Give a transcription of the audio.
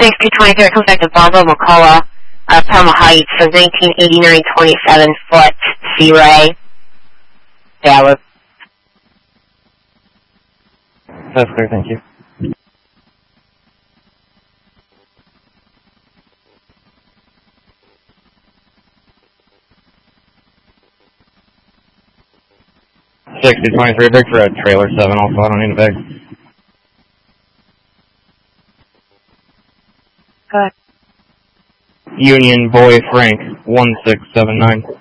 6223, it comes back to Bravo McCullough, Pelma Heights, says 1989 27-foot Sea Ray. Valid. That's clear, thank you. $6023, big for a trailer 7 also, I don't need a big. Good. Union Boy Frank, 1679.